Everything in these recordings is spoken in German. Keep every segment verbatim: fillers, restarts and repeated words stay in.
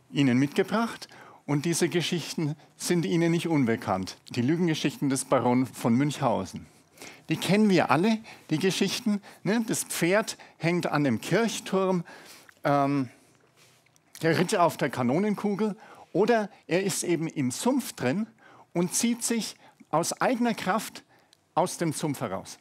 Ihnen mitgebracht. Und diese Geschichten sind Ihnen nicht unbekannt. Die Lügengeschichten des Baron von Münchhausen. Die kennen wir alle, die Geschichten. Ne? Das Pferd hängt an dem Kirchturm, ähm, der Ritter auf der Kanonenkugel. Oder er ist eben im Sumpf drin und zieht sich aus eigener Kraft aus dem Sumpf heraus.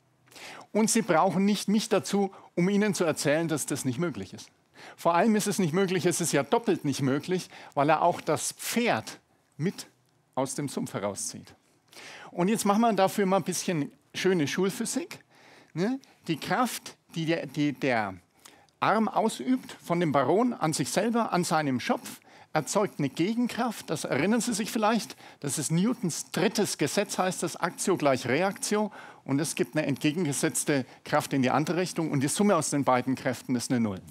Und Sie brauchen nicht mich dazu, um Ihnen zu erzählen, dass das nicht möglich ist. Vor allem ist es nicht möglich, es ist ja doppelt nicht möglich, weil er auch das Pferd mit aus dem Sumpf herauszieht. Und jetzt machen wir dafür mal ein bisschen schöne Schulphysik. Ne? Die Kraft, die der, die der Arm ausübt von dem Baron an sich selber, an seinem Schopf, erzeugt eine Gegenkraft. Das erinnern Sie sich vielleicht. Das ist Newtons drittes Gesetz, heißt das, Aktio gleich Reaktio. Und es gibt eine entgegengesetzte Kraft in die andere Richtung. Und die Summe aus den beiden Kräften ist eine Null.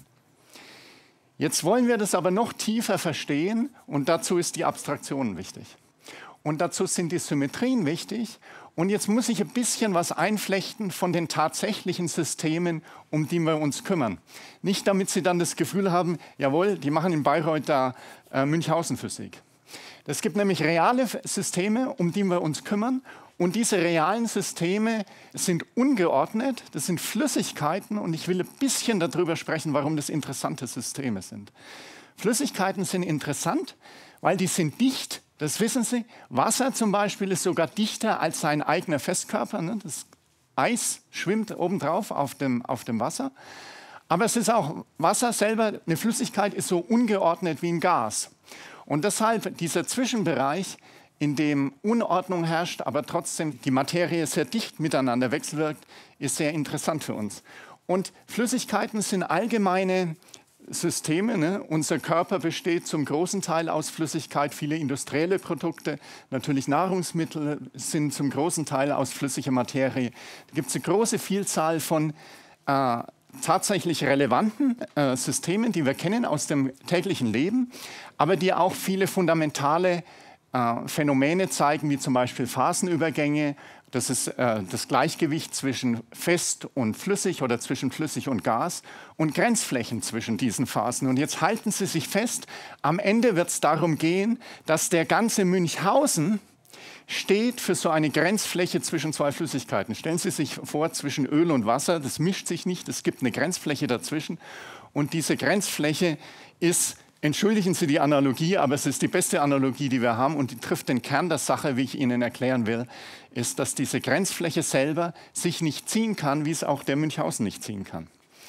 Jetzt wollen wir das aber noch tiefer verstehen und dazu ist die Abstraktion wichtig. Und dazu sind die Symmetrien wichtig. Und jetzt muss ich ein bisschen was einflechten von den tatsächlichen Systemen, um die wir uns kümmern. Nicht damit Sie dann das Gefühl haben, jawohl, die machen in Bayreuth da äh, Münchhausen-Physik. Es gibt nämlich reale Systeme, um die wir uns kümmern. Und diese realen Systeme sind ungeordnet, das sind Flüssigkeiten und ich will ein bisschen darüber sprechen, warum das interessante Systeme sind. Flüssigkeiten sind interessant, weil die sind dicht, das wissen Sie. Wasser zum Beispiel ist sogar dichter als sein eigener Festkörper. Ne? Das Eis schwimmt obendrauf auf dem, auf dem Wasser. Aber es ist auch, Wasser selber, eine Flüssigkeit ist so ungeordnet wie ein Gas. Und deshalb dieser Zwischenbereich, in dem Unordnung herrscht, aber trotzdem die Materie sehr dicht miteinander wechselwirkt, ist sehr interessant für uns. Und Flüssigkeiten sind allgemeine Systeme. Ne? Unser Körper besteht zum großen Teil aus Flüssigkeit. Viele industrielle Produkte, natürlich Nahrungsmittel, sind zum großen Teil aus flüssiger Materie. Da gibt es eine große Vielzahl von äh, tatsächlich relevanten äh, Systemen, die wir kennen aus dem täglichen Leben, aber die auch viele fundamentale Äh, Phänomene zeigen, wie zum Beispiel Phasenübergänge. Das ist äh, das Gleichgewicht zwischen fest und flüssig oder zwischen flüssig und Gas und Grenzflächen zwischen diesen Phasen. Und jetzt halten Sie sich fest, am Ende wird es darum gehen, dass der ganze Münchhausen steht für so eine Grenzfläche zwischen zwei Flüssigkeiten. Stellen Sie sich vor, zwischen Öl und Wasser, das mischt sich nicht, es gibt eine Grenzfläche dazwischen. Und diese Grenzfläche ist, entschuldigen Sie die Analogie, aber es ist die beste Analogie, die wir haben und die trifft den Kern der Sache, wie ich Ihnen erklären will, ist, dass diese Grenzfläche selber sich nicht ziehen kann, wie es auch der Münchhausen nicht ziehen kann.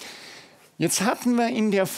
Jetzt hatten wir in der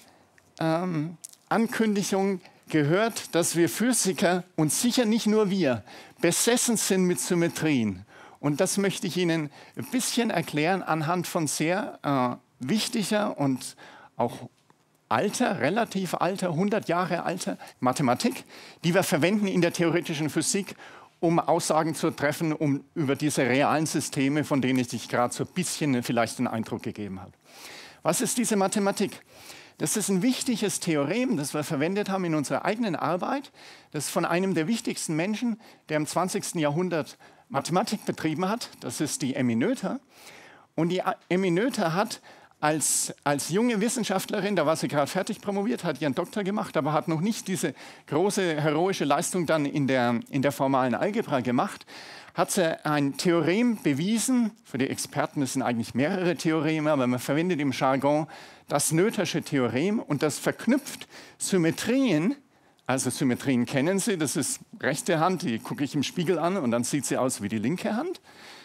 Vorankündigung ähm, gehört, dass wir Physiker, und sicher nicht nur wir, besessen sind mit Symmetrien. Und das möchte ich Ihnen ein bisschen erklären anhand von sehr äh, wichtiger und auch alter, relativ alter, hundert Jahre alter Mathematik, die wir verwenden in der theoretischen Physik, um Aussagen zu treffen, um über diese realen Systeme, von denen ich gerade so ein bisschen vielleicht einen Eindruck gegeben habe. Was ist diese Mathematik? Das ist ein wichtiges Theorem, das wir verwendet haben in unserer eigenen Arbeit. Das ist von einem der wichtigsten Menschen, der im zwanzigsten Jahrhundert Mathematik betrieben hat. Das ist die Emmy Noether. Und die Emmy Noether hat Als, als junge Wissenschaftlerin, da war sie gerade fertig promoviert, hat ihren Doktor gemacht, aber hat noch nicht diese große heroische Leistung dann in der, in der formalen Algebra gemacht, hat sie ein Theorem bewiesen, für die Experten, das sind eigentlich mehrere Theoreme, aber man verwendet im Jargon das Noethersche Theorem und das verknüpft Symmetrien, also Symmetrien kennen Sie, das ist rechte Hand, die gucke ich im Spiegel an und dann sieht sie aus wie die linke Hand,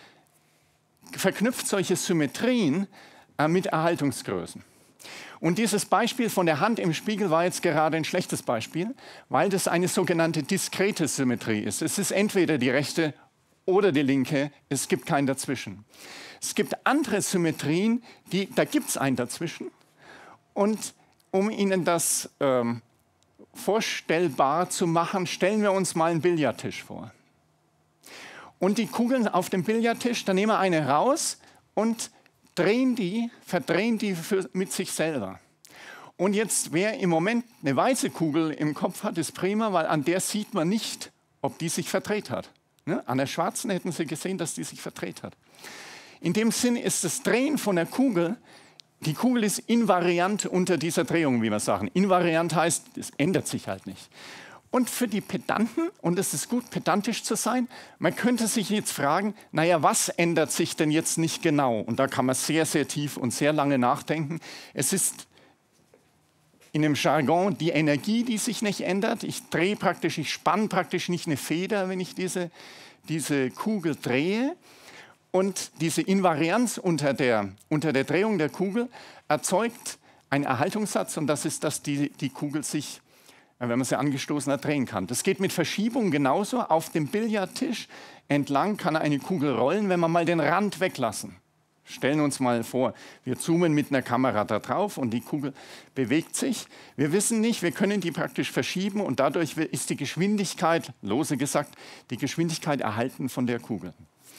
verknüpft solche Symmetrien mit Erhaltungsgrößen. Und dieses Beispiel von der Hand im Spiegel war jetzt gerade ein schlechtes Beispiel, weil das eine sogenannte diskrete Symmetrie ist. Es ist entweder die rechte oder die linke, es gibt kein Dazwischen. Es gibt andere Symmetrien, die, da gibt es ein Dazwischen. Und um Ihnen das ähm, vorstellbar zu machen, stellen wir uns mal einen Billardtisch vor. Und die Kugeln auf dem Billardtisch, da nehmen wir eine raus und drehen die, verdrehen die für, mit sich selber. Und jetzt, wer im Moment eine weiße Kugel im Kopf hat, ist prima, weil an der sieht man nicht, ob die sich verdreht hat. Ne? An der schwarzen hätten Sie gesehen, dass die sich verdreht hat. In dem Sinn ist das Drehen von der Kugel die Kugel ist invariant unter dieser Drehung, wie wir sagen. Invariant heißt, es ändert sich halt nicht. Und für die Pedanten, und es ist gut, pedantisch zu sein, man könnte sich jetzt fragen, naja, was ändert sich denn jetzt nicht genau? Und da kann man sehr, sehr tief und sehr lange nachdenken. Es ist in dem Jargon die Energie, die sich nicht ändert. Ich drehe praktisch, ich spanne praktisch nicht eine Feder, wenn ich diese, diese Kugel drehe. Und diese Invarianz unter der, unter der Drehung der Kugel erzeugt einen Erhaltungssatz, und das ist, dass die, die Kugel sich, wenn man sie angestoßen hat, drehen kann. Das geht mit Verschiebung genauso. Auf dem Billardtisch entlang kann eine Kugel rollen, wenn wir mal den Rand weglassen. Stellen uns mal vor, wir zoomen mit einer Kamera da drauf und die Kugel bewegt sich. Wir wissen nicht, wir können die praktisch verschieben und dadurch ist die Geschwindigkeit, lose gesagt, die Geschwindigkeit erhalten von der Kugel.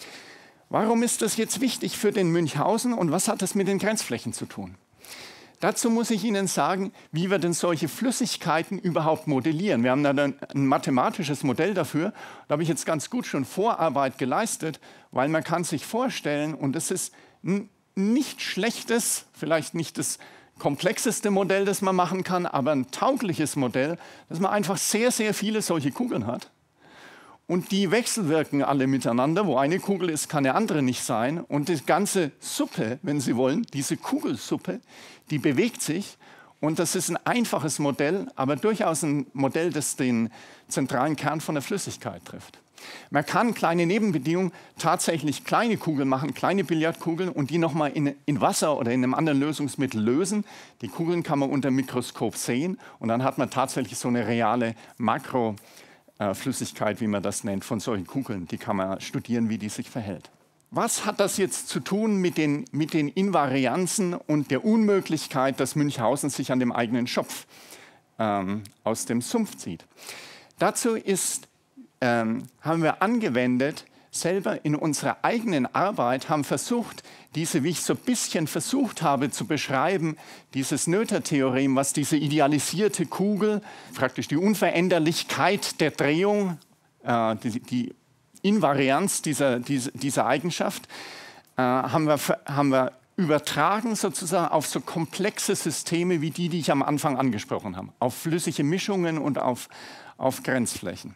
Warum ist das jetzt wichtig für den Münchhausen und was hat das mit den Grenzflächen zu tun? Dazu muss ich Ihnen sagen, wie wir denn solche Flüssigkeiten überhaupt modellieren. Wir haben da ein mathematisches Modell dafür. Da habe ich jetzt ganz gut schon Vorarbeit geleistet, weil man kann sich vorstellen, und das ist ein nicht schlechtes, vielleicht nicht das komplexeste Modell, das man machen kann, aber ein taugliches Modell, dass man einfach sehr, sehr viele solche Kugeln hat. Und die wechselwirken alle miteinander. Wo eine Kugel ist, kann eine andere nicht sein. Und die ganze Suppe, wenn Sie wollen, diese Kugelsuppe, die bewegt sich. Und das ist ein einfaches Modell, aber durchaus ein Modell, das den zentralen Kern von der Flüssigkeit trifft. Man kann kleine Nebenbedingungen tatsächlich kleine Kugeln machen, kleine Billardkugeln, und die nochmal in, in Wasser oder in einem anderen Lösungsmittel lösen. Die Kugeln kann man unter dem Mikroskop sehen. Und dann hat man tatsächlich so eine reale Makro- Flüssigkeit, wie man das nennt, von solchen Kugeln. Die kann man studieren, wie die sich verhält. Was hat das jetzt zu tun mit den, mit den Invarianzen und der Unmöglichkeit, dass Münchhausen sich an dem eigenen Schopf ähm, aus dem Sumpf zieht? Dazu ist, ähm, haben wir angewendet, selber in unserer eigenen Arbeit, haben versucht, diese, wie ich so ein bisschen versucht habe zu beschreiben, dieses Noether-Theorem, was diese idealisierte Kugel, praktisch die Unveränderlichkeit der Drehung, äh, die, die Invarianz dieser, dieser, dieser Eigenschaft, äh, haben, wir, haben wir übertragen sozusagen auf so komplexe Systeme wie die, die ich am Anfang angesprochen habe, auf flüssige Mischungen und auf, auf Grenzflächen.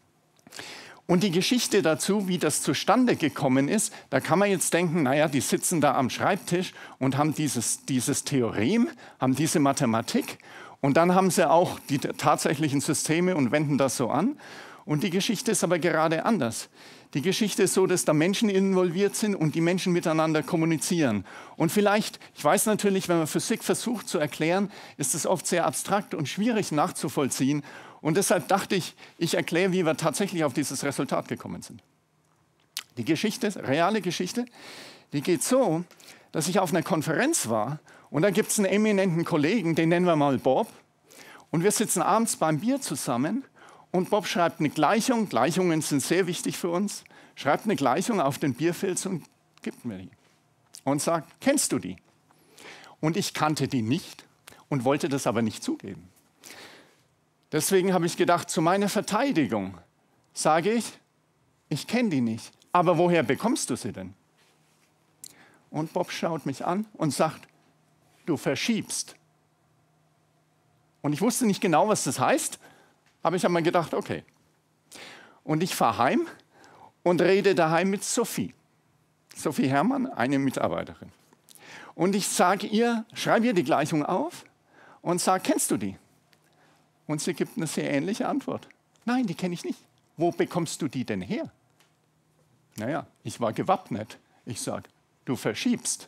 Und die Geschichte dazu, wie das zustande gekommen ist, da kann man jetzt denken, naja, die sitzen da am Schreibtisch und haben dieses, dieses Theorem, haben diese Mathematik und dann haben sie auch die tatsächlichen Systeme und wenden das so an. Und die Geschichte ist aber gerade anders. Die Geschichte ist so, dass da Menschen involviert sind und die Menschen miteinander kommunizieren. Und vielleicht, ich weiß natürlich, wenn man Physik versucht zu erklären, ist es oft sehr abstrakt und schwierig nachzuvollziehen. Und deshalb dachte ich, ich erkläre, wie wir tatsächlich auf dieses Resultat gekommen sind. Die Geschichte, reale Geschichte, die geht so, dass ich auf einer Konferenz war und da gibt es einen eminenten Kollegen, den nennen wir mal Bob. Und wir sitzen abends beim Bier zusammen und Bob schreibt eine Gleichung, Gleichungen sind sehr wichtig für uns, schreibt eine Gleichung auf den Bierfilz und gibt mir die. Und sagt, kennst du die? Und ich kannte die nicht und wollte das aber nicht zugeben. Deswegen habe ich gedacht, zu meiner Verteidigung sage ich, ich kenne die nicht. Aber woher bekommst du sie denn? Und Bob schaut mich an und sagt, du verschiebst. Und ich wusste nicht genau, was das heißt, aber ich habe mir gedacht, okay. Und ich fahre heim und rede daheim mit Sophie. Sophie Herrmann, eine Mitarbeiterin. Und ich sage ihr, schreibe ihr die Gleichung auf und sage, kennst du die? Und sie gibt eine sehr ähnliche Antwort. Nein, die kenne ich nicht. Wo bekommst du die denn her? Naja, ich war gewappnet. Ich sage, du verschiebst.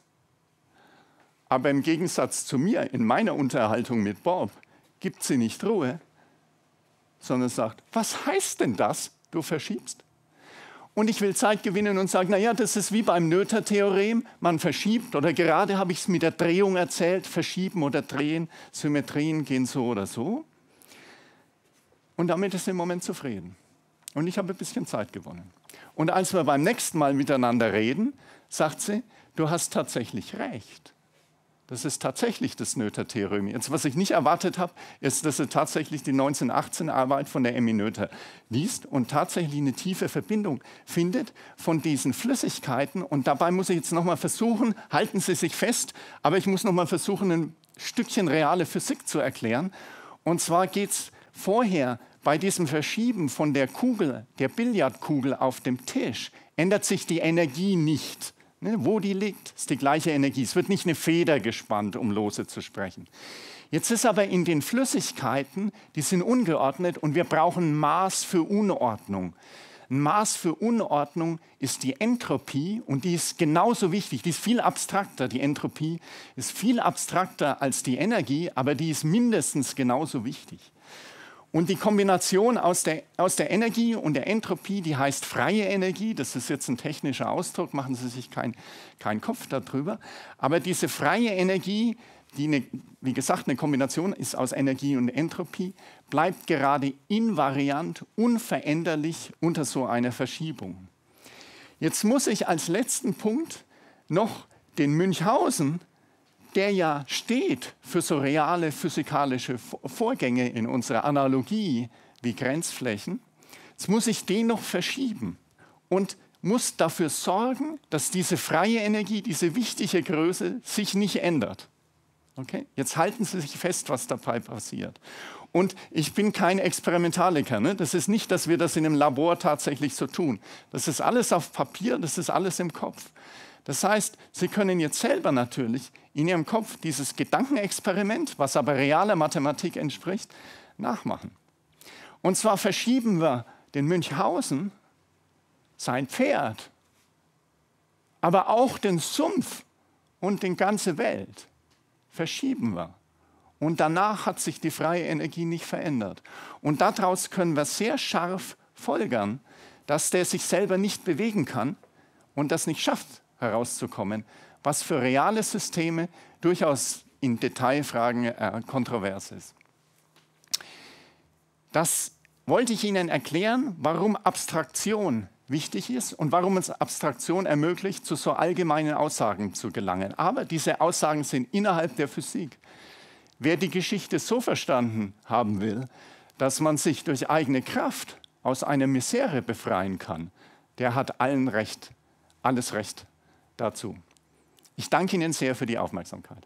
Aber im Gegensatz zu mir, in meiner Unterhaltung mit Bob, gibt sie nicht Ruhe, sondern sagt, was heißt denn das, du verschiebst? Und ich will Zeit gewinnen und sage, naja, das ist wie beim Noether-Theorem, man verschiebt, oder gerade habe ich es mit der Drehung erzählt, verschieben oder drehen, Symmetrien gehen so oder so. Und damit ist sie im Moment zufrieden. Und ich habe ein bisschen Zeit gewonnen. Und als wir beim nächsten Mal miteinander reden, sagt sie, du hast tatsächlich recht. Das ist tatsächlich das Noether-Theorem. Jetzt, was ich nicht erwartet habe, ist, dass er tatsächlich die neunzehnhundertachtzehn-Arbeit von der Emmy Noether liest und tatsächlich eine tiefe Verbindung findet von diesen Flüssigkeiten. Und dabei muss ich jetzt noch mal versuchen, halten Sie sich fest, aber ich muss noch mal versuchen, ein Stückchen reale Physik zu erklären. Und zwar geht es vorher bei diesem Verschieben von der Kugel, der Billardkugel auf dem Tisch, ändert sich die Energie nicht. Ne, wo die liegt, ist die gleiche Energie. Es wird nicht eine Feder gespannt, um lose zu sprechen. Jetzt ist aber in den Flüssigkeiten, die sind ungeordnet und wir brauchen ein Maß für Unordnung. Ein Maß für Unordnung ist die Entropie und die ist genauso wichtig, die ist viel abstrakter. Die Entropie ist viel abstrakter als die Energie, aber die ist mindestens genauso wichtig. Und die Kombination aus der, aus der Energie und der Entropie, die heißt freie Energie. Das ist jetzt ein technischer Ausdruck, machen Sie sich keinen kein Kopf darüber. Aber diese freie Energie, die, eine, wie gesagt, eine Kombination ist aus Energie und Entropie, bleibt gerade invariant, unveränderlich unter so einer Verschiebung. Jetzt muss ich als letzten Punkt noch den Münchhausen, der ja steht für so reale physikalische Vorgänge in unserer Analogie wie Grenzflächen, jetzt muss ich den noch verschieben und muss dafür sorgen, dass diese freie Energie, diese wichtige Größe sich nicht ändert. Okay? Jetzt halten Sie sich fest, was dabei passiert. Und ich bin kein Experimentaliker. Ne? Das ist nicht, dass wir das in einem Labor tatsächlich so tun. Das ist alles auf Papier, das ist alles im Kopf. Das heißt, Sie können jetzt selber natürlich in Ihrem Kopf dieses Gedankenexperiment, was aber realer Mathematik entspricht, nachmachen. Und zwar verschieben wir den Münchhausen, sein Pferd, aber auch den Sumpf und die ganze Welt verschieben wir. Und danach hat sich die freie Energie nicht verändert. Und daraus können wir sehr scharf folgern, dass der sich selber nicht bewegen kann und das nicht schafft, herauszukommen, was für reale Systeme durchaus in Detailfragen äh, kontrovers ist. Das wollte ich Ihnen erklären, warum Abstraktion wichtig ist und warum uns Abstraktion ermöglicht, zu so allgemeinen Aussagen zu gelangen. Aber diese Aussagen sind innerhalb der Physik. Wer die Geschichte so verstanden haben will, dass man sich durch eigene Kraft aus einer Misere befreien kann, der hat allen Recht, alles Recht dazu. Ich danke Ihnen sehr für die Aufmerksamkeit.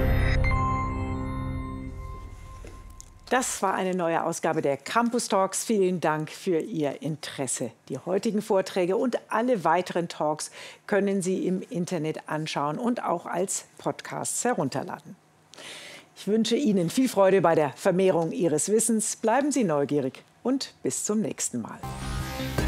Das war eine neue Ausgabe der Campus Talks. Vielen Dank für Ihr Interesse. Die heutigen Vorträge und alle weiteren Talks können Sie im Internet anschauen und auch als Podcasts herunterladen. Ich wünsche Ihnen viel Freude bei der Vermehrung Ihres Wissens. Bleiben Sie neugierig und bis zum nächsten Mal.